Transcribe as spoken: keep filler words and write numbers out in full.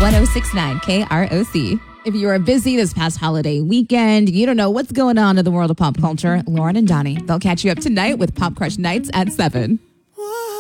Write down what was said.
one oh six point nine K R O C. If you are busy this past holiday weekend, you don't know what's going on in the world of pop culture, Lauren and Donnie, they'll catch you up tonight with Pop Crush Nights at seven.